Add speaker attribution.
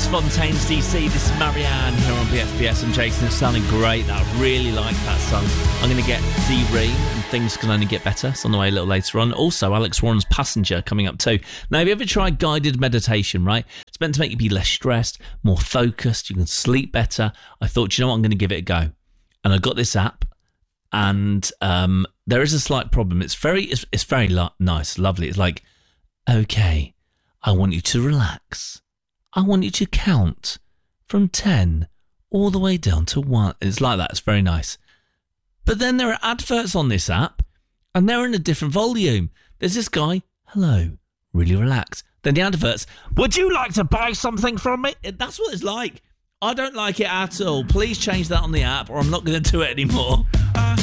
Speaker 1: Fontaines DC. This is Marianne here on BFBS and Jason. It's sounding great. I really like that song. I'm going to get D-Ream and things can only get better. It's on the way a little later on. Also, Alex Warren's Passenger coming up too. Now, have you ever tried guided meditation, right? It's meant to make you be less stressed, more focused. You can sleep better. I thought, you know what? I'm going to give it a go. And I got this app and there is a slight problem. It's very nice, lovely. It's like, okay, I want you to relax. I want you to count from 10 all the way down to 1. It's like that. It's very nice. But then there are adverts on this app and they're in a different volume. There's this guy, hello, really relax. Then the adverts, would you like to buy something from me? That's what it's like. I don't like it at all. Please change that on the app or I'm not going to do it anymore.